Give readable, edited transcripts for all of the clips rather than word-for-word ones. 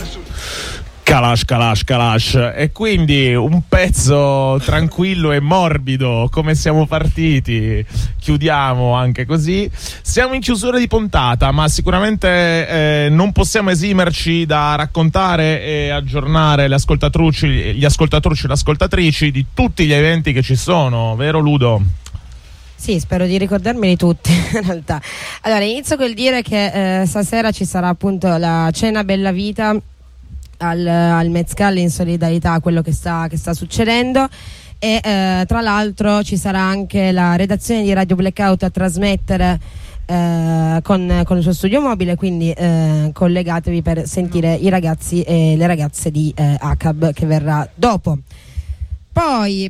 Kalash, e quindi un pezzo tranquillo e morbido, come siamo partiti, chiudiamo anche così. Siamo in chiusura di puntata, ma sicuramente non possiamo esimerci da raccontare e aggiornare gli ascoltatori e le ascoltatrici di tutti gli eventi che ci sono, vero Ludo? Sì, spero di ricordarmeli tutti in realtà. Allora, inizio col dire che stasera ci sarà appunto la cena Bella Vita al Mezcal in solidarietà a quello che sta succedendo, e tra l'altro ci sarà anche la redazione di Radio Blackout a trasmettere con il suo studio mobile, quindi collegatevi per sentire i ragazzi e le ragazze di ACAB che verrà dopo. Poi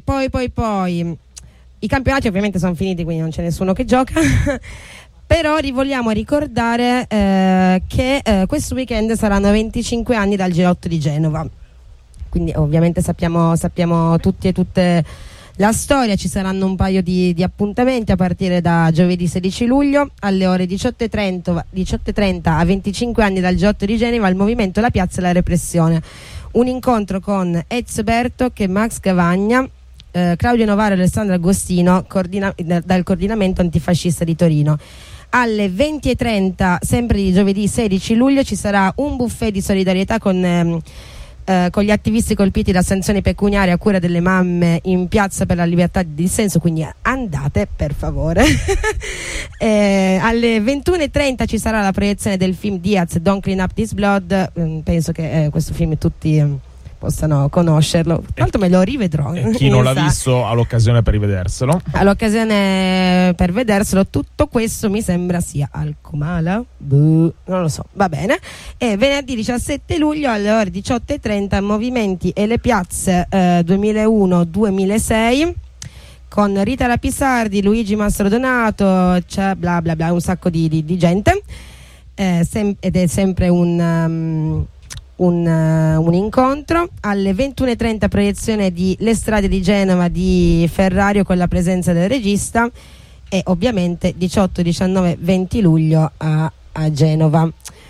i campionati ovviamente sono finiti, quindi non c'è nessuno che gioca. Però vogliamo ricordare che questo weekend saranno 25 anni dal G8 di Genova, quindi ovviamente sappiamo tutti e tutte la storia. Ci saranno un paio di appuntamenti a partire da giovedì 16 luglio alle ore 18.30 a 25 anni dal G8 di Genova, il movimento La Piazza e la Repressione, un incontro con Ezio Bertoc, Max Cavagna, Claudio Novaro e Alessandro Agostino dal coordinamento antifascista di Torino. Alle 20.30 sempre di giovedì 16 luglio ci sarà un buffet di solidarietà con gli attivisti colpiti da sanzioni pecuniarie a cura delle mamme in Piazza per la Libertà di Dissenso, quindi andate per favore. Alle 21.30 ci sarà la proiezione del film Diaz Don't Clean Up This Blood. Penso che questo film tutti possano conoscerlo, tra l'altro me lo rivedrò. E chi non l'ha visto ha l'occasione per rivederselo. Tutto questo mi sembra sia al Comala, non lo so, va bene. E venerdì 17 luglio alle ore 18.30 Movimenti e le Piazze 2001-2006 con Rita Lapisardi, Luigi Mastrodonato, c'è bla bla bla, un sacco di gente, ed è sempre un incontro. Alle 21.30 proiezione di Le strade di Genova di Ferrario con la presenza del regista, e ovviamente 18, 19, 20 luglio a Genova.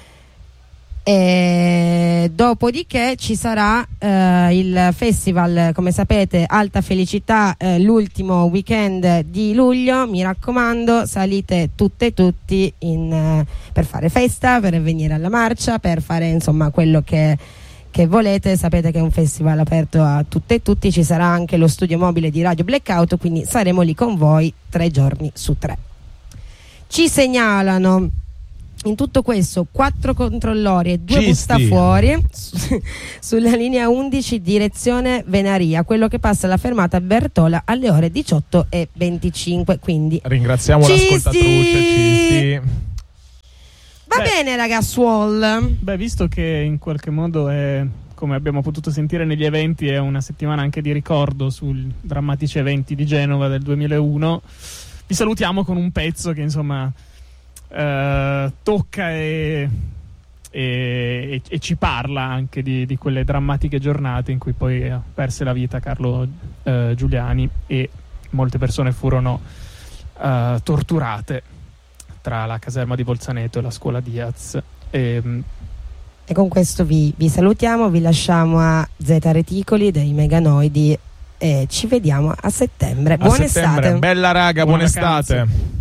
E dopodiché ci sarà il festival, come sapete, Alta Felicità, l'ultimo weekend di luglio. Mi raccomando, salite tutte e tutti per fare festa, per venire alla marcia, per fare insomma quello che volete. Sapete che è un festival aperto a tutte e tutti. Ci sarà anche lo studio mobile di Radio Blackout, quindi saremo lì con voi 3 giorni su 3. Ci segnalano in tutto questo 4 controllori e 2 bustafuori sulla linea 11 direzione Venaria, quello che passa alla fermata Bertola alle ore 18:25. Quindi ringraziamo l'ascoltatrice Cisti. Bene ragazzuol. Visto che in qualche modo è, come abbiamo potuto sentire negli eventi, è una settimana anche di ricordo sui drammatici eventi di Genova del 2001, vi salutiamo con un pezzo che insomma tocca e ci parla anche di quelle drammatiche giornate in cui poi perse la vita Carlo Giuliani e molte persone furono torturate tra la caserma di Bolzaneto e la scuola Diaz. E con questo vi salutiamo, vi lasciamo a Zeta Reticoli dei Meganoidi e ci vediamo a settembre. Buona estate. Bella raga, buona estate.